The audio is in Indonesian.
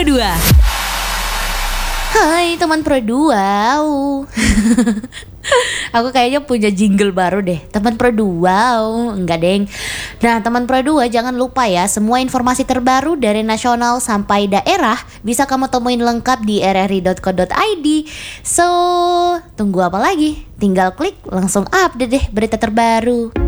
Pro 2. Hai teman Pro 2. Aku kayaknya punya jingle baru deh, teman Pro 2. Enggak deng. Nah teman Pro 2, jangan lupa ya, semua informasi terbaru dari nasional sampai daerah bisa kamu temuin lengkap di rri.co.id. So tunggu apa lagi? Tinggal klik langsung update deh berita terbaru.